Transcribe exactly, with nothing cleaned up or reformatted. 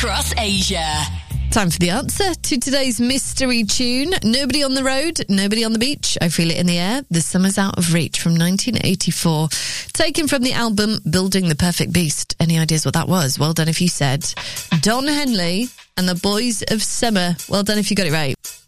across Asia. Time for the answer to today's mystery tune. Nobody on the road, nobody on the beach. I feel it in the air. The summer's out of reach from nineteen eighty-four. Taken from the album Building the Perfect Beast. Any ideas what that was? Well done if you said Don Henley and the Boys of Summer. Well done if you got it right.